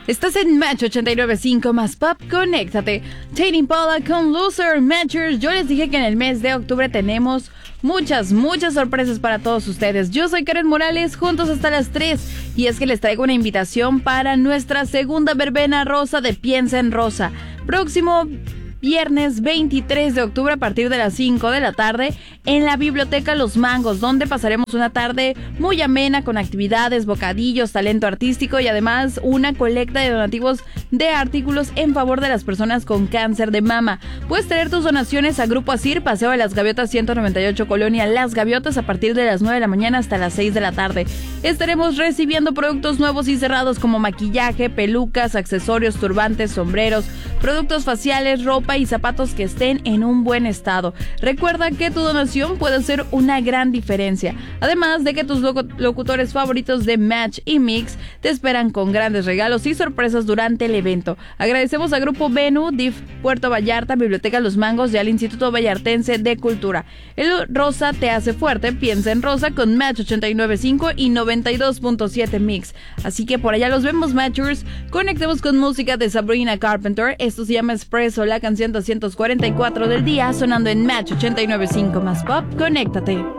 Estás en Match 89.5 más Pop, conéctate. Tame Impala con Loser Matchers. Yo les dije que en el mes de octubre tenemos muchas sorpresas para todos ustedes. Yo soy Karen Morales, juntos hasta las 3. Y es que les traigo una invitación para nuestra segunda verbena rosa de Piensa en Rosa. Próximo viernes 23 de octubre a partir de las 5 de la tarde en la Biblioteca Los Mangos, donde pasaremos una tarde muy amena con actividades, bocadillos, talento artístico y además una colecta de donativos de artículos en favor de las personas con cáncer de mama. Puedes traer tus donaciones a Grupo Asir, Paseo de las Gaviotas 198, Colonia Las Gaviotas, a partir de las 9 de la mañana hasta las 6 de la tarde. Estaremos recibiendo productos nuevos y cerrados como maquillaje, pelucas, accesorios, turbantes, sombreros, productos faciales, ropa y zapatos que estén en un buen estado. Recuerda que tu donación puede hacer una gran diferencia. Además de que tus locutores favoritos de Match y Mix te esperan con grandes regalos y sorpresas durante el evento. Agradecemos a Grupo Venue, DIF Puerto Vallarta, Biblioteca Los Mangos y al Instituto Vallartense de Cultura. El rosa te hace fuerte, piensa en rosa con Match 89.5 y 92.7 Mix. Así que por allá los vemos, Matchers. Conectemos con música de Sabrina Carpenter. Esto se llama Espresso, la canción 244 del día, sonando en Match 89.5 más Pop. Conéctate.